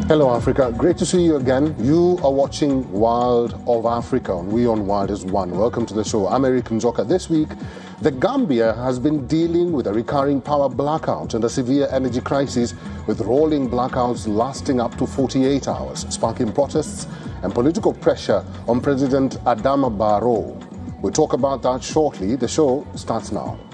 Hello Africa, great to see you again. You are watching Wild of Africa on We on Wild is One. Welcome to the show. I'm Eric Nzoka. This week, the Gambia has been dealing with a recurring power blackout and a severe energy crisis, with rolling blackouts lasting up to 48 hours, sparking protests and political pressure on President Adama Barrow. We'll talk about that shortly. The show starts now.